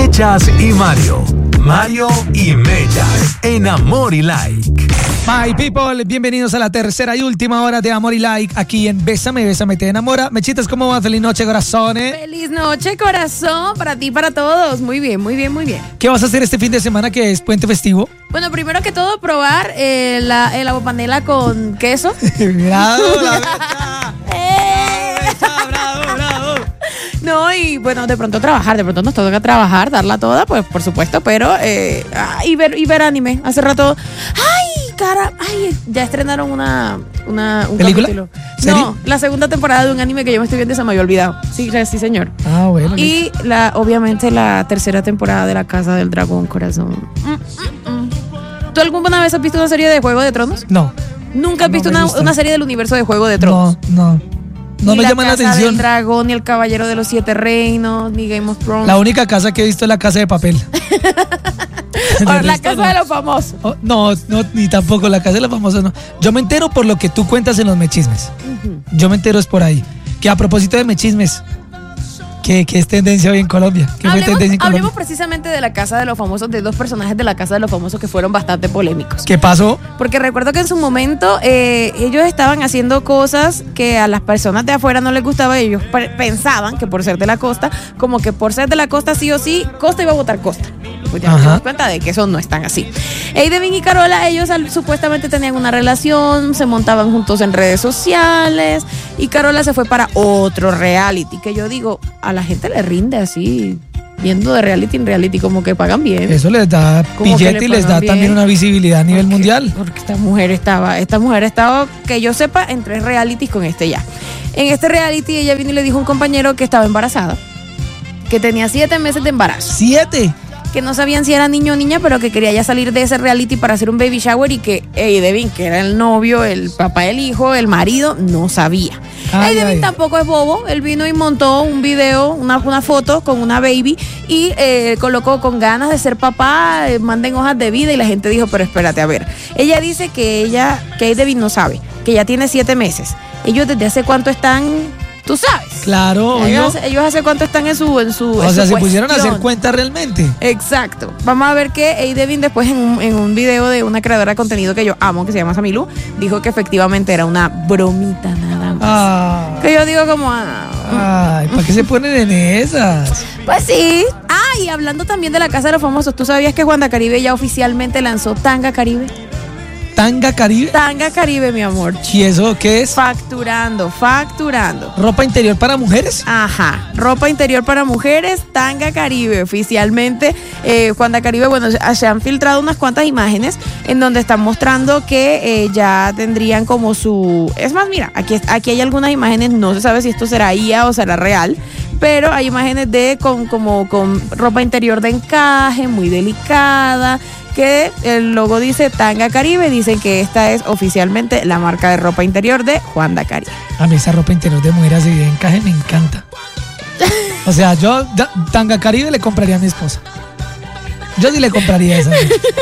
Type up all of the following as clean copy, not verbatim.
Mechas y Mario. Mario y Mechas en Amor y Like. My people, bienvenidos a la tercera y última hora de Amor y Like aquí en Bésame, Bésame te enamora. Mechitas, ¿cómo va? Feliz noche, corazones. Feliz noche, corazón, para ti y para todos. Muy bien, muy bien, muy bien. ¿Qué vas a hacer este fin de semana que es puente festivo? Bueno, primero que todo, probar el aguapanela con queso. ¡Bravo, la Becha! ¡Bravo, bravo! No, y bueno, de pronto trabajar, de pronto nos toca trabajar, darla toda, pues por supuesto, pero y ver anime. Hace rato, ya estrenaron un ¿Película? capítulo. ¿Serie? No, la segunda temporada de un anime que yo me estoy viendo y se me había olvidado. Sí, señor. Ah, bueno. Y obviamente la tercera temporada de La Casa del Dragón, corazón. ¿Tú alguna vez has visto una serie de Juego de Tronos? No. ¿Nunca has visto me gusta. una serie del universo de Juego de Tronos? No Ni me llama la Casa del atención. Dragón, ni El Caballero de los Siete Reinos, ni Game of Thrones. La única casa que he visto es La Casa de Papel. O De La resto, Casa no. de los Famosos. Oh, no, ni tampoco La Casa de los Famosos, no. Yo me entero por lo que tú cuentas en los mechismes. Yo me entero es por ahí. Que a propósito de mechismes, que es tendencia hoy en Colombia. ¿Qué fue tendencia en Colombia? Hablemos precisamente de La Casa de los Famosos, de dos personajes de La Casa de los Famosos que fueron bastante polémicos. ¿Qué pasó? Porque recuerdo que en su momento ellos estaban haciendo cosas que a las personas de afuera no les gustaba y ellos pensaban que por ser de la costa, como que por ser de la costa sí o sí, Costa iba a votar Costa. Pues ya nos dimos cuenta de que eso no es tan así. Eidevin y Carola, ellos supuestamente tenían una relación, se montaban juntos en redes sociales y Carola se fue para otro reality, que yo digo, a la gente le rinde así, viendo de reality en reality, como que pagan bien. Eso les da Como que billete le y les da pagan bien. también una visibilidad a nivel mundial. Porque esta mujer estaba, que yo sepa, en 3 realities con este ya. En este reality ella vino y le dijo a un compañero que estaba embarazada, que tenía 7 meses de embarazo. 7. Que no sabían si era niño o niña, pero que quería ya salir de ese reality para hacer un baby shower y que Eidevin, que era el novio, el papá del hijo, el marido, no sabía. Eidevin tampoco es bobo, él vino y montó un video, una foto con una baby y colocó con ganas de ser papá, manden hojas de vida y la gente dijo, pero espérate, a ver. Ella dice que Eidevin no sabe, que ya tiene 7 meses. Ellos desde hace cuánto están... Tú sabes. Claro, ellos hace cuánto están en su o sea, se pusieron a hacer cuenta realmente. Exacto. Vamos a ver que Eidevin después en un video de una creadora de contenido que yo amo, que se llama Samilu, dijo que efectivamente era una bromita nada más. Que yo digo como... Ay, ¿para qué se ponen en esas? Pues sí. Y hablando también de La Casa de los Famosos, ¿tú sabías que Juanda Caribe ya oficialmente lanzó Tanga Caribe? ¿Tanga Caribe? Tanga Caribe, mi amor. ¿Y eso qué es? Facturando. ¿Ropa interior para mujeres? Ajá, ropa interior para mujeres, Tanga Caribe, oficialmente. Juanda Caribe, bueno, se han filtrado unas cuantas imágenes en donde están mostrando que ya tendrían como su... Es más, mira, aquí hay algunas imágenes, no se sabe si esto será IA o será real, pero hay imágenes con ropa interior de encaje, muy delicada, que el logo dice Tanga Caribe. Dicen que esta es oficialmente la marca de ropa interior de Juanda Caribe. A mí esa ropa interior de mujer así de encaje me encanta. O sea, yo Tanga Caribe le compraría a mi esposa. Yo sí le compraría esa.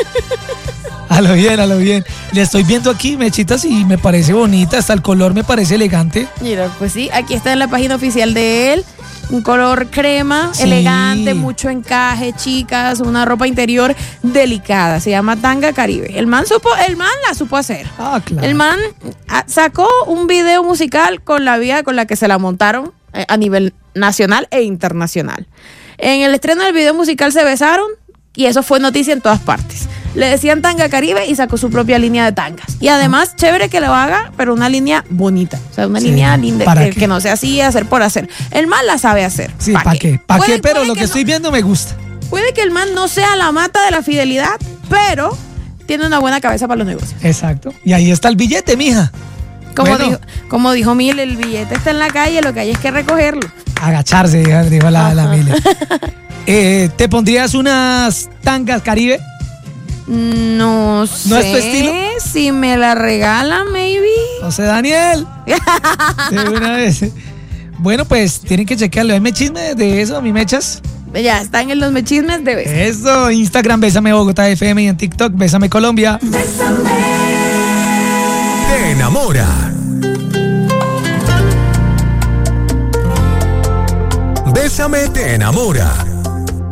A lo bien. Le estoy viendo aquí, mechitas, y me parece bonita. Hasta el color me parece elegante. Mira, pues sí, aquí está en la página oficial de él. Un color crema, sí, elegante, mucho encaje, chicas, una ropa interior delicada. Se llama Tanga Caribe. El man la supo hacer. Claro. El man sacó un video musical con la vía con la que se la montaron a nivel nacional e internacional. En el estreno del video musical se besaron y eso fue noticia en todas partes. Le decían Tanga Caribe y sacó su propia línea de tangas. Y además, chévere que lo haga, pero una línea bonita. O sea, una línea linda, que no sea así, hacer por hacer. El man la sabe hacer. Sí, ¿para qué? ¿Para qué? Pero lo que estoy viendo me gusta. Puede que el man no sea la mata de la fidelidad, pero tiene una buena cabeza para los negocios. Exacto. Y ahí está el billete, mija. Como dijo Mil, el billete está en la calle, lo que hay es que recogerlo. Agacharse, dijo la Mil. ¿Te pondrías unas tangas Caribe? No sé. ¿No es tu estilo? Si me la regalan, maybe. José Daniel. De una vez. Bueno, pues tienen que chequearlo. ¿Hay mechisme de eso, mi mechas? Ya están en los mechismes de Bésame. Eso, Instagram, Bésame Bogotá FM, y en TikTok, Bésame Colombia. Bésame. Te enamora. Bésame te enamora.